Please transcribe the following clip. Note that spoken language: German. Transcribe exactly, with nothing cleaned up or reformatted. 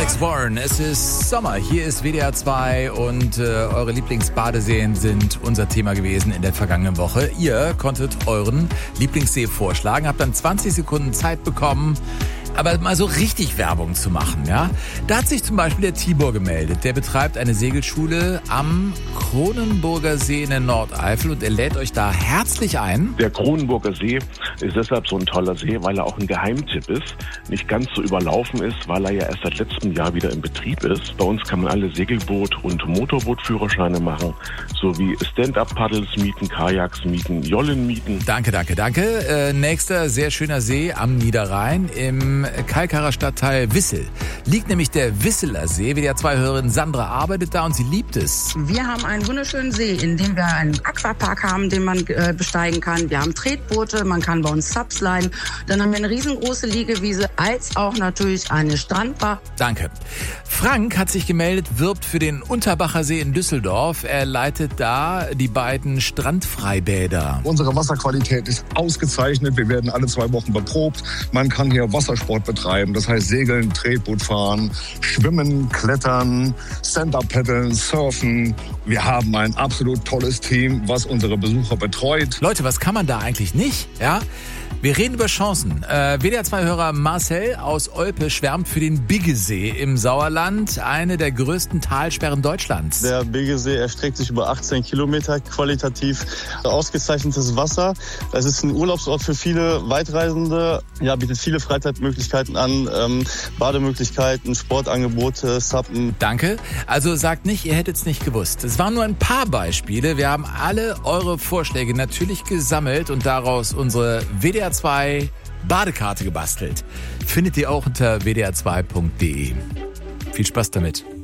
Alex Warren, es ist Sommer, hier ist W D R zwei und äh, eure Lieblingsbadeseen sind unser Thema gewesen in der vergangenen Woche. Ihr konntet euren Lieblingssee vorschlagen, habt dann zwanzig Sekunden Zeit bekommen, aber mal so richtig Werbung zu machen, ja. Da hat sich zum Beispiel der Tibor gemeldet. Der betreibt eine Segelschule am Kronenburger See in der Nordeifel und er lädt euch da herzlich ein. Der Kronenburger See ist deshalb so ein toller See, weil er auch ein Geheimtipp ist, nicht ganz so überlaufen ist, weil er ja erst seit letztem Jahr wieder in Betrieb ist. Bei uns kann man alle Segelboot- und Motorbootführerscheine machen, sowie Stand-Up-Paddles mieten, Kajaks mieten, Jollen mieten. Danke, danke, danke. Äh, nächster sehr schöner See am Niederrhein im Kalkarer Stadtteil Wissel. Liegt nämlich der Wisseler See. W D R zwei-Hörerin Sandra arbeitet da und sie liebt es. Wir haben einen wunderschönen See, in dem wir einen Aquapark haben, den man äh, besteigen kann. Wir haben Tretboote, man kann bei uns Subsliden. Dann haben wir eine riesengroße Liegewiese, als auch natürlich eine Strandbar. Danke. Frank hat sich gemeldet, wirbt für den Unterbacher See in Düsseldorf. Er leitet da die beiden Strandfreibäder. Unsere Wasserqualität ist ausgezeichnet. Wir werden alle zwei Wochen beprobt. Man kann hier Wassersport betreiben, das heißt Segeln, Tretboot fahren, Schwimmen, Klettern, Stand-Up-Paddeln, Surfen. Wir haben ein absolut tolles Team, was unsere Besucher betreut. Leute, was kann man da eigentlich nicht? Ja? Wir reden über Chancen. Äh, W D R zwei-Hörer Marcel aus Olpe schwärmt für den Biggesee im Sauerland, eine der größten Talsperren Deutschlands. Der Biggesee erstreckt sich über achtzehn Kilometer, qualitativ ausgezeichnetes Wasser. Es ist ein Urlaubsort für viele Weitreisende, ja, bietet viele Freizeitmöglichkeiten an, ähm, Bademöglichkeiten, Sportangebote, Suppen. Danke. Also sagt nicht, ihr hättet es nicht gewusst. Es waren nur ein paar Beispiele. Wir haben alle eure Vorschläge natürlich gesammelt und daraus unsere W D R zwei Badekarte gebastelt. Findet ihr auch unter w d r zwei punkt d e. Viel Spaß damit.